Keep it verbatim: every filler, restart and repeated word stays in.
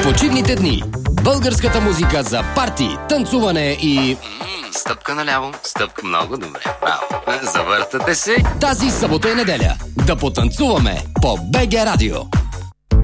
В почивните дни българската музика за парти, танцуване и... Стъпка наляво, стъпка много добре. Браво. Завъртате се. Тази събота и неделя да потанцуваме по БГ Радио.